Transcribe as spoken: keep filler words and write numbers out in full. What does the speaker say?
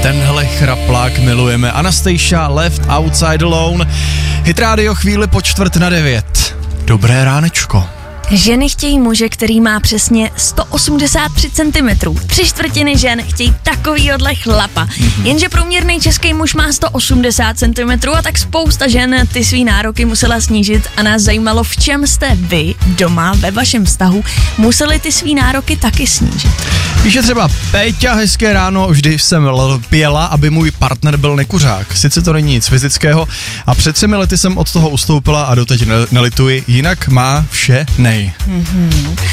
Tenhle chraplák milujeme. Anastasia, Left Outside Alone. Hit Radio chvíli po čtvrt na devět. Dobré ránečko. Ženy chtějí muže, který má přesně sto osmdesát tři centimetrů. Tři čtvrtiny žen chtějí takovýhodle chlapa. Mm-hmm. Jenže průměrný český muž má sto osmdesát centimetrů a tak spousta žen ty svý nároky musela snížit a nás zajímalo, v čem jste vy doma ve vašem vztahu museli ty svý nároky taky snížit. Píše třeba Péťa, hezké ráno, vždy jsem lpěla, aby můj partner byl nekuřák. Sice to není nic fyzického a před třemi lety jsem od toho ustoupila a doteď nelituji, jinak má vše nej. Mm-hmm.